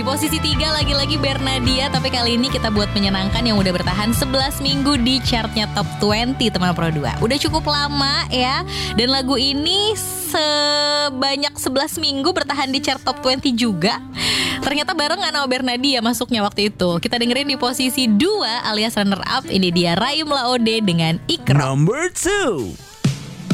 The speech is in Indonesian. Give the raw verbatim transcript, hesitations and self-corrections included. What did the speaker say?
Di posisi tiga lagi-lagi Bernadia, tapi kali ini kita buat menyenangkan yang udah bertahan sebelas minggu di chartnya Top dua puluh teman Pro dua. Udah cukup lama ya. Dan lagu ini sebanyak sebelas minggu bertahan di chart Top dua puluh juga. Ternyata barengan sama Bernadia masuknya waktu itu. Kita dengerin di posisi dua alias runner up. Ini dia Raim Laode dengan Ikro. Number two.